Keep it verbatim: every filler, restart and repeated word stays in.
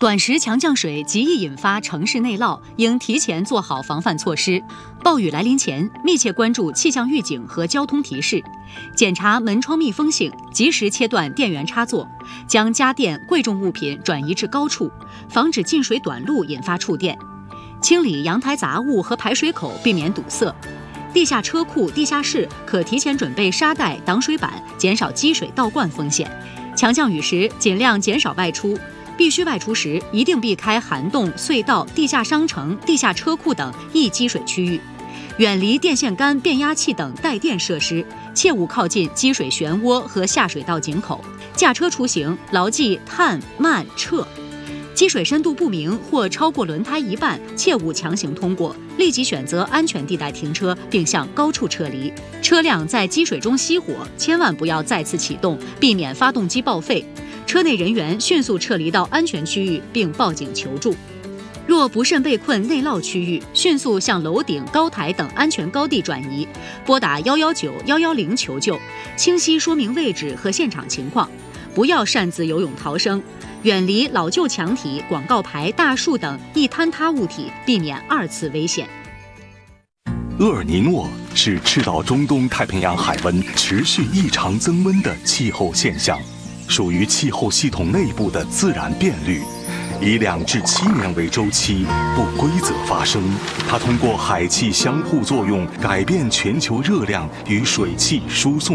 短时强降水极易引发城市内涝，应提前做好防范措施。暴雨来临前，密切关注气象预警和交通提示，检查门窗密封性，及时切断电源插座，将家电、贵重物品转移至高处，防止进水短路引发触电。清理阳台杂物和排水口，避免堵塞。地下车库、地下室可提前准备沙袋、挡水板，减少积水倒灌风险。强降雨时，尽量减少外出。必须外出时，一定避开涵洞、隧道、地下商城、地下车库等易积水区域，远离电线杆、变压器等带电设施，切勿靠近积水漩涡和下水道井口。驾车出行，牢记探、慢、撤。积水深度不明或超过轮胎一半，切勿强行通过，立即选择安全地带停车，并向高处撤离。车辆在积水中熄火，千万不要再次启动，避免发动机报废。车内人员迅速撤离到安全区域，并报警求助。若不慎被困内涝区域，迅速向楼顶、高台等安全高地转移，拨打一一九、一一零求救，清晰说明位置和现场情况，不要擅自游泳逃生，远离老旧墙体、广告牌、大树等易坍塌物体，避免二次危险。 厄尔尼诺是赤道中东太平洋海温持续异常增温的气候现象，属于气候系统内部的自然变律，以两至七年为周期，不规则发生。它通过海气相互作用，改变全球热量与水汽输送